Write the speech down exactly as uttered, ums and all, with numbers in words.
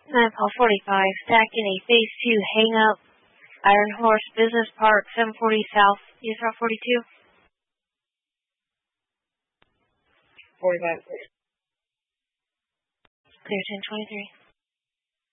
nine Paul forty-five, stacking a phase two hang-up, Iron Horse Business Park, seven forty South, U S Route forty-two. forty-five. Clear ten twenty-three.